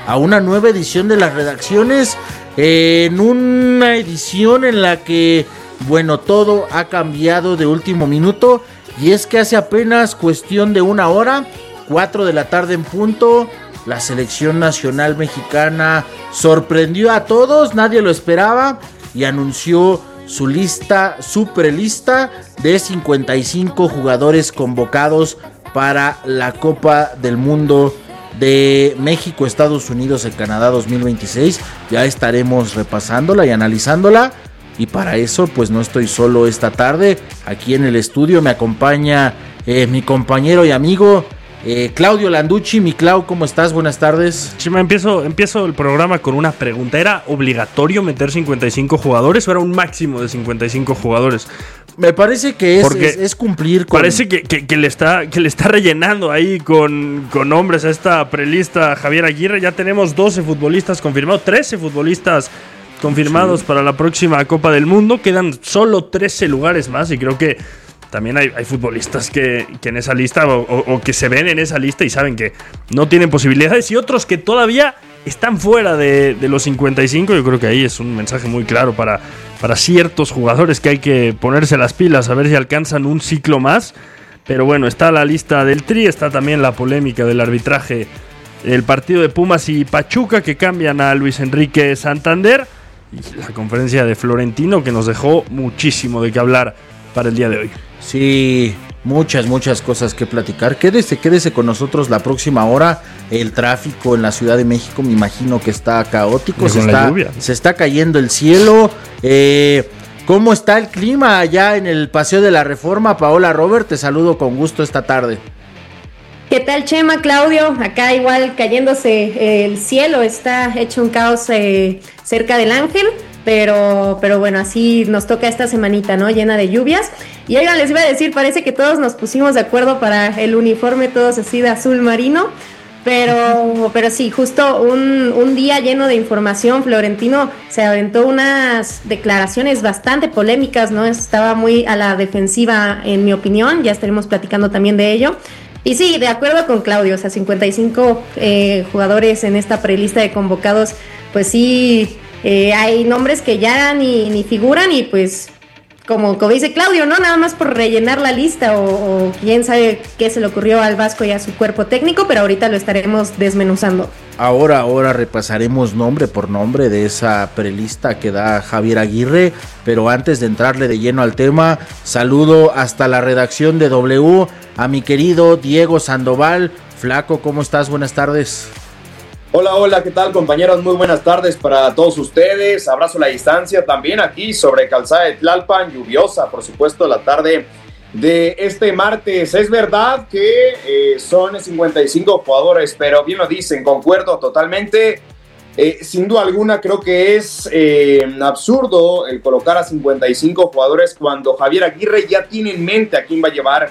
a una nueva edición de las redacciones, en una edición en la que, bueno, todo ha cambiado de último minuto, y es que hace apenas cuestión de una hora, 4 de la tarde en punto, la selección nacional mexicana sorprendió a todos, nadie lo esperaba, y anunció su lista, su prelista de 55 jugadores convocados para la Copa del Mundo de México, Estados Unidos y Canadá 2026. Ya estaremos repasándola y analizándola, y para eso pues no estoy solo esta tarde. Aquí en el estudio me acompaña mi compañero y amigo Claudio Landucci. Mi Clau, ¿cómo estás? Buenas tardes. Chima, empiezo el programa con una pregunta. ¿Era obligatorio meter 55 jugadores o era un máximo de 55 jugadores? Me parece que es cumplir con... Parece que le está rellenando ahí con nombres a esta prelista Javier Aguirre. Ya tenemos 12 futbolistas confirmados, 13 futbolistas confirmados para la próxima Copa del Mundo. Quedan solo 13 lugares más, y creo que también hay futbolistas que en esa lista o que se ven en esa lista y saben que no tienen posibilidades, y otros que todavía están fuera de los 55. Yo creo que ahí es un mensaje muy claro para ciertos jugadores que hay que ponerse las pilas a ver si alcanzan un ciclo más. Pero bueno, está la lista del Tri, está también la polémica del arbitraje del partido de Pumas y Pachuca, que cambian a Luis Enrique Santander, y la conferencia de Florentino, que nos dejó muchísimo de qué hablar para el día de hoy. Sí, muchas cosas que platicar. Quédese con nosotros la próxima hora. El tráfico en la Ciudad de México me imagino que está caótico, se está cayendo el cielo. ¿Cómo está el clima allá en el Paseo de la Reforma? Paola Robert, te saludo con gusto esta tarde. ¿Qué tal, Chema, Claudio? Acá igual cayéndose el cielo, está hecho un caos cerca del Ángel. Pero bueno, así nos toca esta semanita, ¿no? Llena de lluvias. Y oigan, les iba a decir, parece que todos nos pusimos de acuerdo para el uniforme, todos así de azul marino. Pero sí, justo un día lleno de información. Florentino se aventó unas declaraciones bastante polémicas, ¿no? Estaba muy a la defensiva, en mi opinión. Ya estaremos platicando también de ello. Y sí, de acuerdo con Claudio, o sea, 55 jugadores en esta prelista de convocados, pues sí... hay nombres que ya ni figuran, y pues como dice Claudio, ¿no? Nada más por rellenar la lista o quién sabe qué se le ocurrió al Vasco y a su cuerpo técnico, pero ahorita lo estaremos desmenuzando. Ahora repasaremos nombre por nombre de esa prelista que da Javier Aguirre, pero antes de entrarle de lleno al tema, saludo hasta la redacción de W a mi querido Diego Sandoval. Flaco, ¿cómo estás? Buenas tardes. Hola, ¿qué tal, compañeros? Muy buenas tardes para todos ustedes. Abrazo a la distancia también aquí sobre Calzada de Tlalpan, lluviosa, por supuesto, la tarde de este martes. Es verdad que son 55 jugadores, pero bien lo dicen, concuerdo totalmente. Sin duda alguna, creo que es absurdo el colocar a 55 jugadores cuando Javier Aguirre ya tiene en mente a quién va a llevar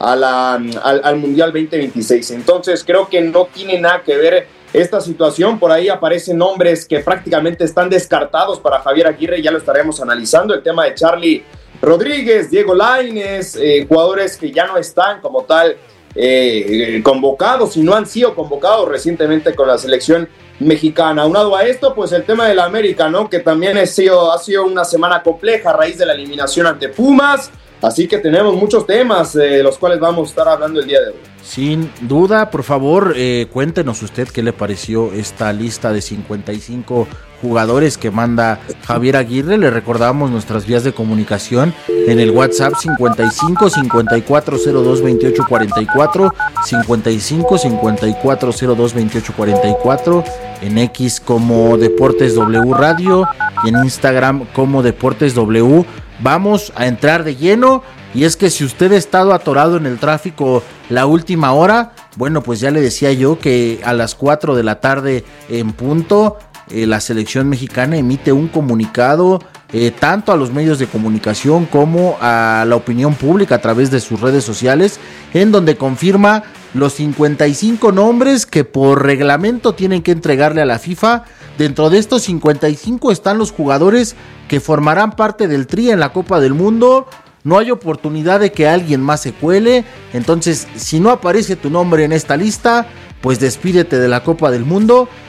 al Mundial 2026. Entonces, creo que no tiene nada que ver esta situación. Por ahí aparecen nombres que prácticamente están descartados para Javier Aguirre, ya lo estaremos analizando. El tema de Charly Rodríguez, Diego Lainez, jugadores que ya no están como tal convocados y no han sido convocados recientemente con la selección mexicana. Aunado a esto, pues el tema de la América, ¿no? Que también ha sido una semana compleja a raíz de la eliminación ante Pumas. Así que tenemos muchos temas de los cuales vamos a estar hablando el día de hoy. Sin duda, por favor, cuéntenos usted qué le pareció esta lista de 55 jugadores que manda Javier Aguirre. Le recordamos nuestras vías de comunicación en el WhatsApp 55 5402 2844, 55 5402 2844, en X como Deportes W Radio y en Instagram como Deportes W. Vamos a entrar de lleno, y es que si usted ha estado atorado en el tráfico la última hora, bueno, pues ya le decía yo que a las 4 de la tarde en punto, la selección mexicana emite un comunicado tanto a los medios de comunicación como a la opinión pública a través de sus redes sociales, en donde confirma los 55 nombres que por reglamento tienen que entregarle a la FIFA. Dentro de estos 55 están los jugadores que formarán parte del Tri en la Copa del Mundo. No hay oportunidad de que alguien más se cuele. Entonces, si no aparece tu nombre en esta lista, pues despídete de la Copa del Mundo.